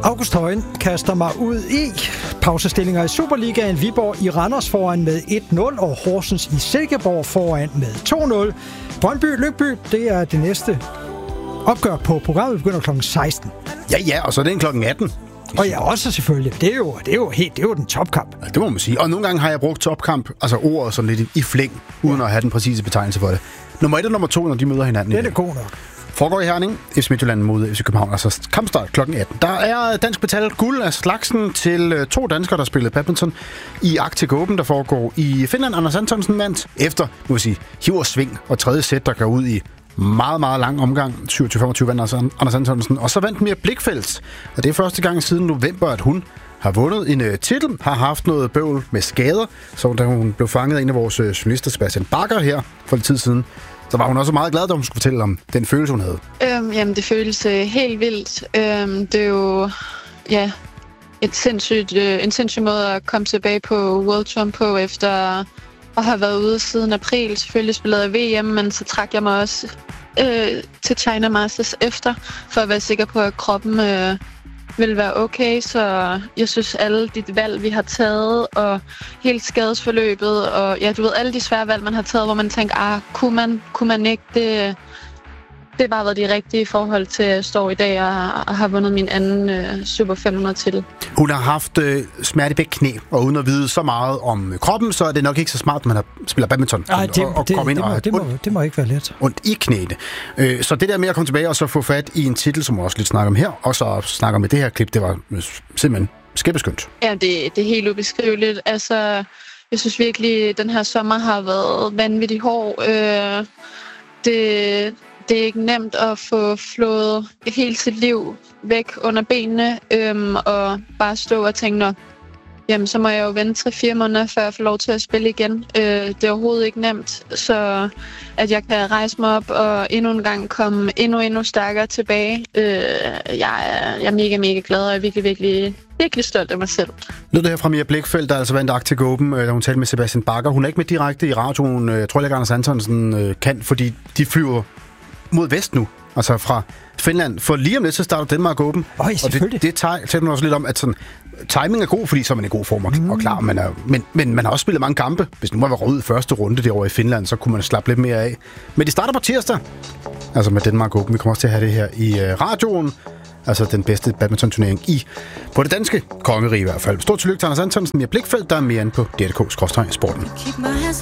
August Højen kaster mig ud i pausestillinger i Superligaen. Viborg i Randers foran med 1-0, og Horsens i Silkeborg foran med 2-0. Brøndby-Lyngby, det er det næste opgør på programmet. Vi begynder kl. 16. Ja, og så er det kl. 18. Og ja, også selvfølgelig. Det er jo den topkamp. Ja, det må man sige. Og nogle gange har jeg brugt topkamp, altså ordet sådan lidt i flæng, uden at have den præcise betegnelse for det. Nummer 1 og nummer 2, når de møder hinanden. Det er god nok. Foregår i Herning, FC Midtjylland mod FC København, altså kampstart kl. 18. Der er dansk metal guld af slagsen til 2 danskere, der spillede badminton i Arctic Open, der foregår i Finland. Anders Antonsen vandt efter, må jeg sige, hiv og sving og tredje sæt, der går ud i meget, meget lang omgang. 27-25 vandt Anders Antonsen. Og så vandt Mia Blichfeldt, og det er første gang siden november, at hun har vundet en titel, har haft noget bøvl med skader, så da hun blev fanget af en af vores journalister, Sebastian Bakker, her for lidt tid siden, så var hun også meget glad, da hun skulle fortælle om den følelse, hun havde. Jamen, det føles helt vildt. Det er jo en sindssyg måde at komme tilbage på World Tour på, efter at have været ude siden april. Selvfølgelig spillede jeg VM, men så trak jeg mig også til China Masters efter, for at være sikker på, at kroppen vil være okay. Så jeg synes, alle de valg, vi har taget, og helt skadesforløbet, og ja, du ved, alle de svære valg, man har taget, hvor man tænker, kunne man ikke, det har bare været de rigtige i forhold til at stå i dag og have vundet min anden Super 500 titel. Hun har haft smerte i begge knæ, og uden at vide så meget om kroppen, så er det nok ikke så smart, at man spiller badminton. Nej, det må ikke være let. Ondt i knæene. Så det der med at komme tilbage og så få fat i en titel, som vi også lidt snakker om her, og så snakker med det her klip, det var simpelthen skæbeskyndt. Ja, det er helt ubeskriveligt. Altså, jeg synes virkelig, at den her sommer har været vanvittigt hård. Det er ikke nemt at få flået hele sit liv væk under benene, og bare stå og tænke, jamen så må jeg jo vente 3-4 måneder, før jeg får lov til at spille igen. Det er overhovedet ikke nemt, så at jeg kan rejse mig op og endnu en gang komme endnu stærkere tilbage. Jeg er mega glad, og jeg er virkelig stolt af mig selv. Lød det her fra Mia Blichfeldt, der altså vandt Arctic Open, da hun talte med Sebastian Bakker. Hun er ikke med direkte i radioen. Jeg tror ikke, Anders Antonsen kan, fordi de flyver mod vest nu, altså fra Finland. For lige om lidt, så starter Danmark Open. Og det taler man også lidt om, at sådan, timing er god, fordi så er man i god form og klar. Men man har også spillet mange kampe. Hvis nu man var ud i første runde derovre i Finland, så kunne man slappe lidt mere af. Men de starter på tirsdag, altså med Danmark Open. Vi kommer også til at have det her i radioen. Altså den bedste badminton-turnering på det danske kongerige i hvert fald. Stort tillykke til Anders Antonsen, Mia Blichfeldt, der er mere inde på DRK/sporten.